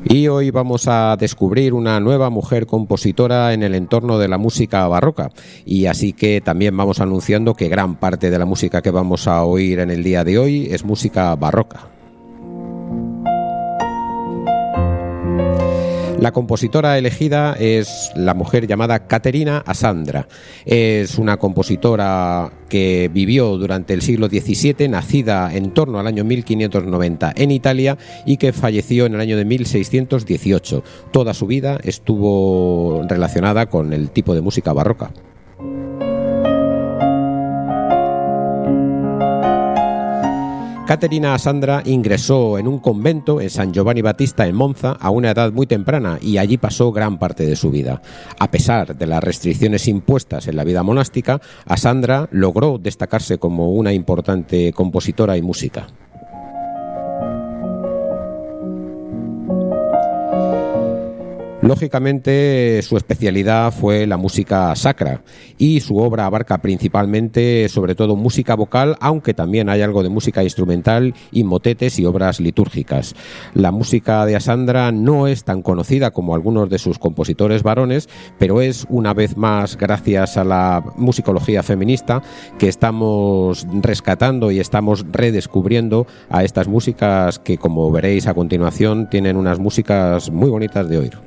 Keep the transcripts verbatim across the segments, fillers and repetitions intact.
Y hoy vamos a descubrir una nueva mujer compositora en el entorno de la música barroca. Y así que también vamos anunciando que gran parte de la música que vamos a oír en el día de hoy es música barroca. La compositora elegida es la mujer llamada Caterina Asandra. Es una compositora que vivió durante el siglo diecisiete, nacida en torno al año mil quinientos noventa en Italia y que falleció en el año de mil seiscientos dieciocho. Toda su vida estuvo relacionada con el tipo de música barroca. Caterina Asandra ingresó en un convento en San Giovanni Battista en Monza a una edad muy temprana y allí pasó gran parte de su vida. A pesar de las restricciones impuestas en la vida monástica, Asandra logró destacarse como una importante compositora y música. Lógicamente, su especialidad fue la música sacra y su obra abarca principalmente, sobre todo, música vocal, aunque también hay algo de música instrumental y motetes y obras litúrgicas. La música de Asandra no es tan conocida como algunos de sus compositores varones, pero es una vez más gracias a la musicología feminista que estamos rescatando y estamos redescubriendo a estas músicas que, como veréis a continuación, tienen unas músicas muy bonitas de oír.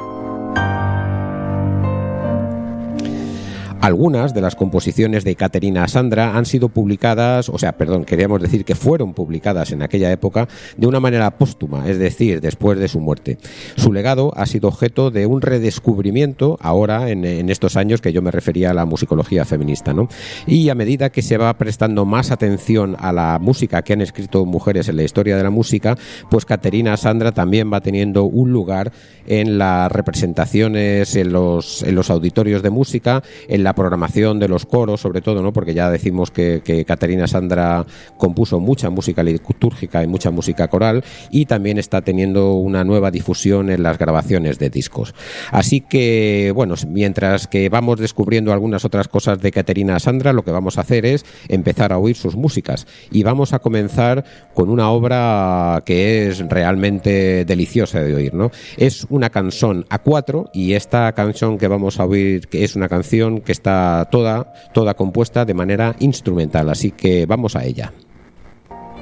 Algunas de las composiciones de Caterina Asandra han sido publicadas, o sea, perdón, queríamos decir que fueron publicadas en aquella época de una manera póstuma, es decir, después de su muerte. Su legado ha sido objeto de un redescubrimiento ahora, en, en estos años que yo me refería a la musicología feminista, ¿no? Y a medida que se va prestando más atención a la música que han escrito mujeres en la historia de la música, pues Caterina Asandra también va teniendo un lugar en las representaciones, en los, en los auditorios de música, en la la programación de los coros, sobre todo, ¿no? Porque ya decimos que, que Caterina Asandra compuso mucha música litúrgica y mucha música coral, y también está teniendo una nueva difusión en las grabaciones de discos. Así que, bueno, mientras que vamos descubriendo algunas otras cosas de Caterina Asandra, lo que vamos a hacer es empezar a oír sus músicas, y vamos a comenzar con una obra que es realmente deliciosa de oír, ¿no? Es una canción a cuatro, y esta canción que vamos a oír, que es una canción que está toda, toda compuesta de manera instrumental, así que vamos a ella.